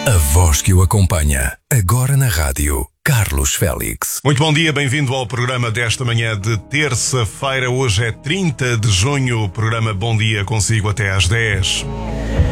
A voz que o acompanha, agora na rádio, Carlos Félix. Muito bom dia, bem-vindo ao programa desta manhã de terça-feira. Hoje é 30 de junho, o programa Bom Dia consigo até às 10.